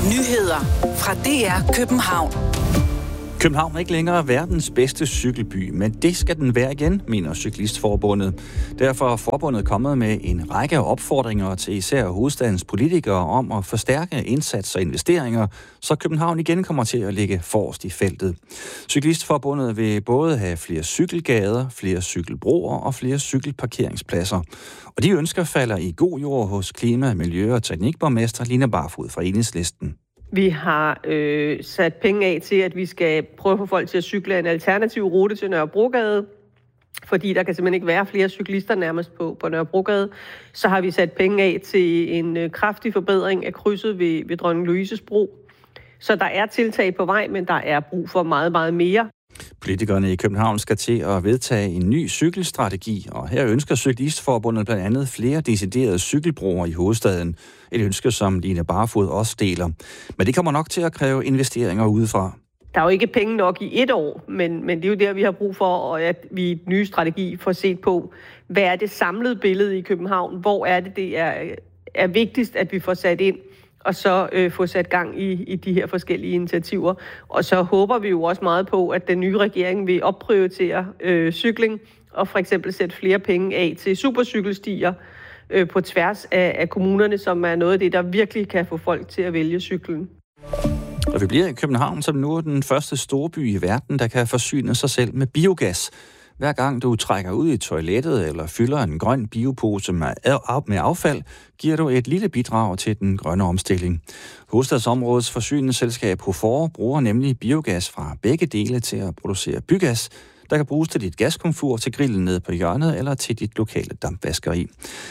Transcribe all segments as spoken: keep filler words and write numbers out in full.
Nyheder fra D R København. København er ikke længere verdens bedste cykelby, men det skal den være igen, mener Cyklistforbundet. Derfor er forbundet kommet med en række af opfordringer til især hovedstadens politikere om at forstærke indsats og investeringer, så København igen kommer til at ligge forrest i feltet. Cyklistforbundet vil både have flere cykelgader, flere cykelbroer og flere cykelparkeringspladser. Og de ønsker falder i god jord hos klima-, miljø- og teknikborgmester Line Barfod fra Enhedslisten. Vi har øh, sat penge af til, at vi skal prøve at få folk til at cykle en alternativ rute til Nørrebrogade, fordi der kan simpelthen ikke være flere cyklister nærmest på, på Nørrebrogade. Så har vi sat penge af til en øh, kraftig forbedring af krydset ved, ved Dronning Louises Bro. Så der er tiltag på vej, men der er brug for meget, meget mere. Politikerne i København skal til at vedtage en ny cykelstrategi, og her ønsker Cyklistforbundet blandt andet flere deciderede cykelbroer i hovedstaden. Et ønske, som Line Barfod også deler. Men det kommer nok til at kræve investeringer udefra. Der er jo ikke penge nok i et år, men, men det er jo der, vi har brug for, at vi i den nye strategi får set på, hvad er det samlede billede i København? Hvor er det, det er, er vigtigst, at vi får sat ind? Og så øh, få sat gang i, i de her forskellige initiativer. Og så håber vi jo også meget på, at den nye regering vil opprioritere øh, cykling, og for eksempel sætte flere penge af til supercykelstier øh, på tværs af, af kommunerne, som er noget af det, der virkelig kan få folk til at vælge cyklen. Og vi bliver i København, som nu er den første storby i verden, der kan forsyne sig selv med biogas. Hver gang du trækker ud i toilettet eller fylder en grøn biopose med affald, giver du et lille bidrag til den grønne omstilling. Hovedstadsområdets forsyningsselskab HOFOR bruger nemlig biogas fra begge dele til at producere bygas, der kan bruges til dit gaskomfur, til grillen nede på hjørnet eller til dit lokale dampvaskeri.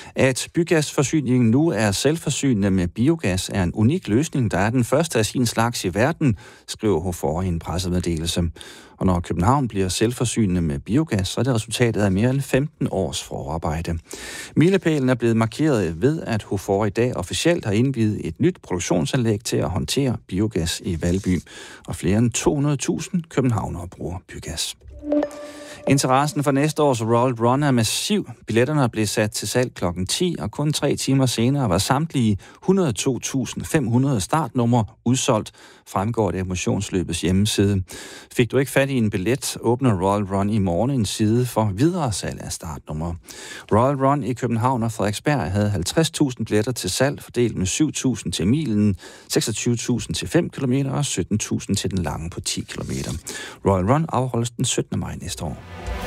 At bygasforsyningen nu er selvforsynende med biogas er en unik løsning, der er den første af sin slags i verden, skriver HOFOR i en pressemeddelelse. Og når København bliver selvforsynende med biogas, så er det resultatet af mere end femten års forarbejde. Milepælen er blevet markeret ved, at HOFOR i dag officielt har indviet et nyt produktionsanlæg til at håndtere biogas i Valby. Og flere end to hundrede tusind københavnere bruger bygas. Interessen for næste års Royal Run er massiv. Billetterne blev sat til salg klokken ti, og kun tre timer senere var samtlige et hundrede og to tusind fem hundrede startnumre udsolgt, fremgår det af motionsløbets hjemmeside. Fik du ikke fat i en billet, åbner Royal Run i morgen en side for videre salg af startnumre. Royal Run i København og Frederiksberg havde halvtreds tusind billetter til salg, fordelt med syv tusind til milen, seksogtyve tusind til fem kilometer og sytten tusind til den lange på ti kilometer. Royal Run afholdes den syttende maj næste år.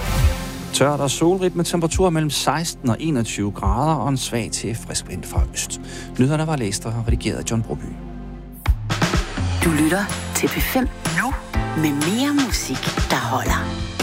Tørt og solrigt med temperaturer mellem seksten og enogtyve grader og en svag til frisk vind fra øst. Nyhederne var læst og redigeret af John Broby. Du lytter til P fem nu med mere musik, der holder.